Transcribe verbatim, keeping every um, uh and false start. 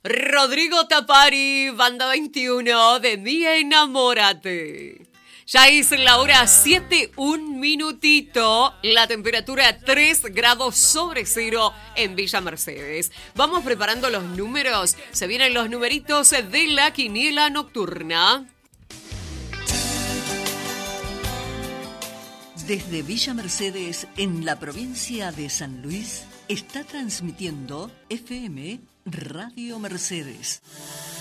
Rodrigo Tapari, Banda veintiuno, de Mía Enamórate. Ya es la hora siete, un minutito, la temperatura tres grados sobre cero en Villa Mercedes. Vamos preparando los números, se vienen los numeritos de la quiniela nocturna. Desde Villa Mercedes, en la provincia de San Luis, está transmitiendo F M Radio Mercedes.